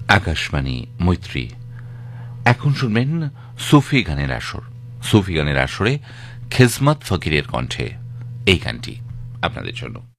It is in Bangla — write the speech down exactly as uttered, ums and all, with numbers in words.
আকাশবাণী মৈত্রী। এখন শুনবেন সুফি গানের আসর। সুফি গানের আসরে খেজমত ফকিরের কণ্ঠে এই গানটি আপনাদের জন্য।